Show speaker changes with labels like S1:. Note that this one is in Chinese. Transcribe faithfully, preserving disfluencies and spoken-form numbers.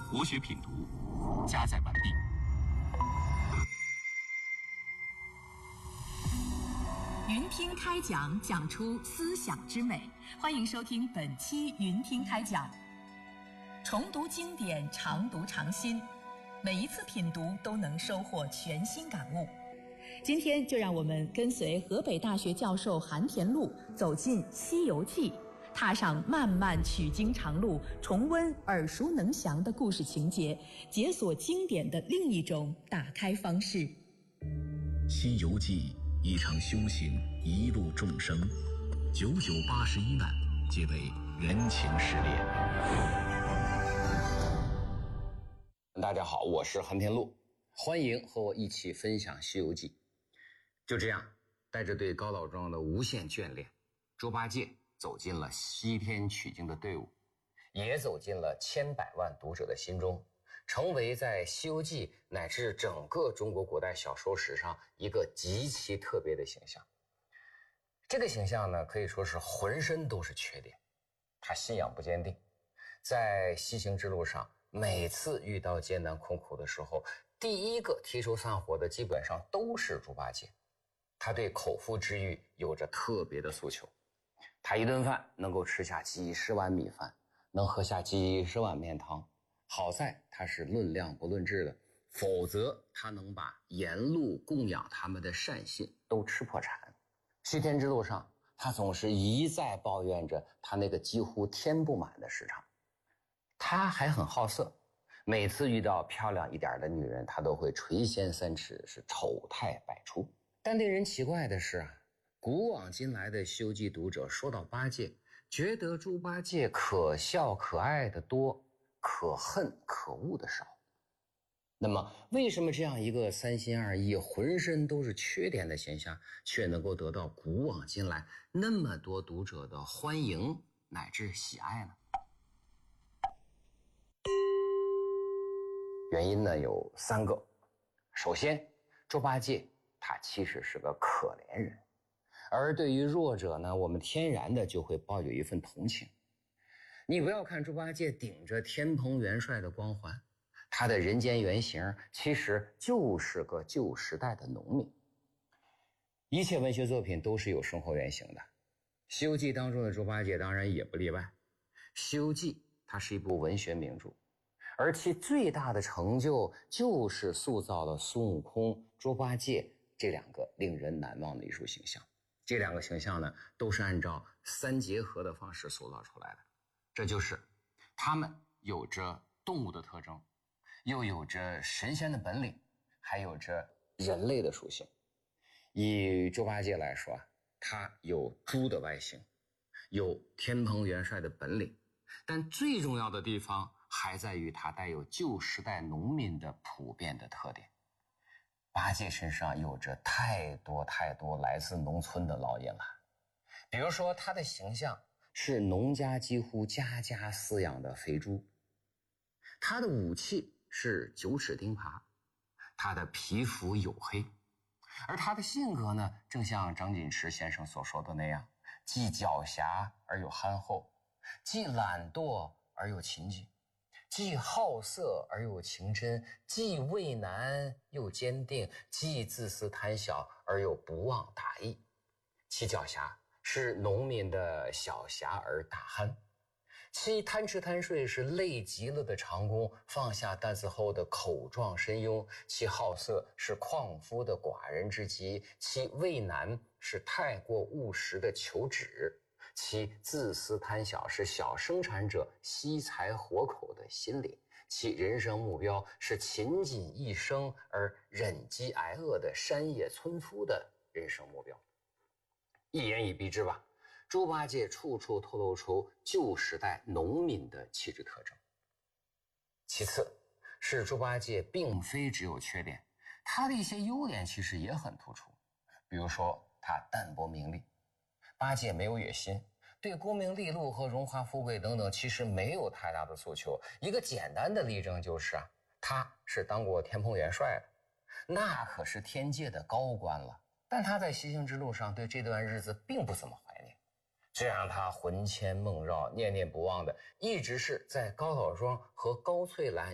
S1: 国学品读，加载完毕。
S2: 云听开讲，讲出思想之美。欢迎收听本期云听开讲。重读经典，常读常新，每一次品读都能收获全新感悟。今天就让我们跟随河北大学教授韩田禄走进《西游记》，踏上漫漫取经长路，重温耳熟能详的故事情节，解锁经典的另一种打开方式。
S3: 《西游记》一场修行，一路众生，九九八十一难，皆为人情失恋。
S4: 大家好，我是韩田禄，欢迎和我一起分享《西游记》。就这样，带着对高老庄的无限眷恋，猪八戒走进了西天取经的队伍，也走进了千百万读者的心中，成为在《西游记》乃至整个中国古代小说史上一个极其特别的形象。这个形象呢，可以说是浑身都是缺点。他信仰不坚定，在西行之路上，每次遇到艰难困苦的时候，第一个提出散伙的基本上都是猪八戒。他对口腹之欲有着特别的诉求，他一顿饭能够吃下几十碗米饭，能喝下几十碗面汤。好在他是论量不论质的，否则他能把沿路供养他们的善信都吃破产。西天之路上，他总是一再抱怨着他那个几乎填不满的市场。他还很好色，每次遇到漂亮一点的女人，他都会垂涎三尺，是丑态百出。但令人奇怪的是啊，古往今来的《西游记》读者说到八戒，觉得猪八戒可笑可爱的多，可恨可恶的少。那么为什么这样一个三心二意浑身都是缺点的形象，却能够得到古往今来那么多读者的欢迎乃至喜爱呢？原因呢有三个。首先，猪八戒他其实是个可怜人，而对于弱者呢，我们天然的就会抱有一份同情。你不要看猪八戒顶着天蓬元帅的光环，他的人间原型其实就是个旧时代的农民。一切文学作品都是有生活原型的，《西游记》当中的猪八戒当然也不例外。《西游记》它是一部文学名著，而其最大的成就就是塑造了孙悟空、猪八戒这两个令人难忘的艺术形象。这两个形象呢，都是按照三结合的方式塑造出来的。这就是他们有着动物的特征，又有着神仙的本领，还有着人类的属性。以猪八戒来说啊，他有猪的外形，有天蓬元帅的本领，但最重要的地方还在于他带有旧时代农民的普遍的特点。八戒身上有着太多太多来自农村的烙印了，比如说他的形象是农家几乎家家饲养的肥猪，他的武器是九齿钉耙，他的皮肤黝黑，而他的性格呢，正像张锦池先生所说的那样，既狡黠而又憨厚，既懒惰而又勤谨，既好色而又情真，既畏难又坚定，既自私贪小而又不忘大义。其狡黠是农民的小侠而大憨，其贪吃贪睡是累极了的长工放下担子后的口壮身庸，其好色是旷夫的寡人之极，其畏难是太过务实的求止，其自私贪小是小生产者惜财活口的心理，其人生目标是勤谨一生而忍饥挨饿的山野村夫的人生目标。一言以蔽之吧，猪八戒处处透露出旧时代农民的气质特征。其次是猪八戒并非只有缺点，他的一些优点其实也很突出。比如说他淡泊名利，八戒没有野心，对功名利禄和荣华富贵等等其实没有太大的诉求。一个简单的例证就是啊，他是当过天蓬元帅的，那可是天界的高官了，但他在西行之路上对这段日子并不怎么怀念，这让他魂牵梦绕念念不忘的一直是在高老庄和高翠兰